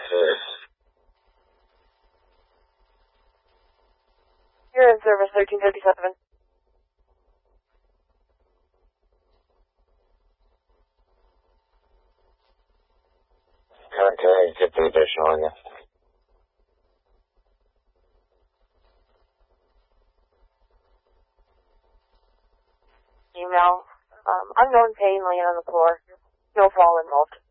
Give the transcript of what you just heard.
You're in service 1357. Okay, get the additional in there. Email. Unknown pain laying on the floor. No fall involved.